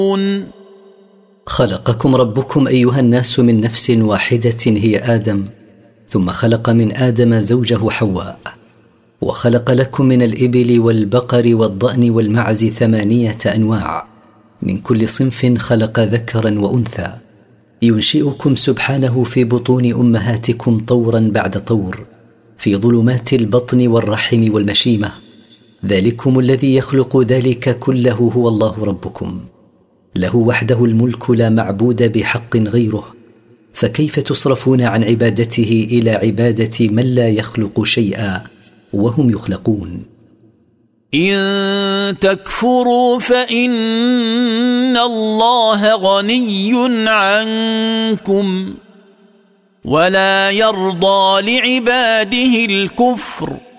خلقكم ربكم أيها الناس من نفس واحدة هي آدم، ثم خلق من آدم زوجه حواء، وخلق لكم من الإبل والبقر والضأن والمعز 8 أنواع، من كل صنف خلق ذكرا وأنثى، ينشئكم سبحانه في بطون أمهاتكم طورا بعد طور، في ظلمات البطن والرحم والمشيمة. ذلكم الذي يخلق ذلك كله هو الله ربكم، له وحده الملك لا معبود بحق غيره، فكيف تصرفون عن عبادته إلى عبادة من لا يخلق شيئا وهم يخلقون؟ إن تكفروا فإن الله غني عنكم ولا يرضى لعباده الكفر